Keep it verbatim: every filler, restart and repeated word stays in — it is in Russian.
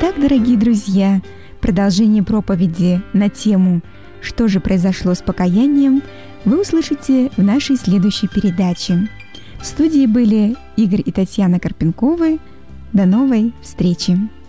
Итак, дорогие друзья, продолжение проповеди на тему «Что же произошло с покаянием» вы услышите в нашей следующей передаче. В студии были Игорь и Татьяна Карпенковы. До новой встречи!